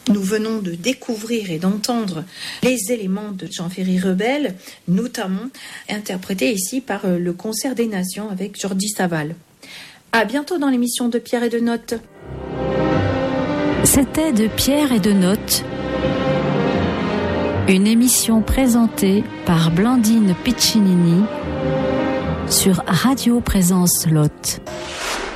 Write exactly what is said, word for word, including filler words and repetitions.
Nous venons de découvrir et d'entendre les éléments de Jean-Ferry Rebelle, notamment interprétés ici par le Concert des Nations avec Jordi Savall. À bientôt dans l'émission de Pierre et de Notes. C'était de Pierre et de Notes, une émission présentée par Blandine Piccinini sur Radio Présence Lot.